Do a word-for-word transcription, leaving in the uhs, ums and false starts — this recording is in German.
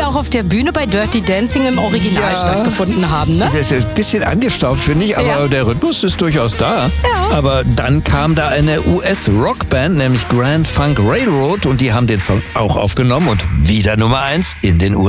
ja auch auf der Bühne bei Dirty Dancing im Original Ja. stattgefunden haben, ne? Das ist ein bisschen angestaubt, finde ich, aber Ja. der Rhythmus ist durchaus da. Ja. Aber dann kam da eine U S-Rockband, nämlich Grand Funk Railroad, und die haben den Song auch aufgenommen und wieder Nummer eins in den U S A.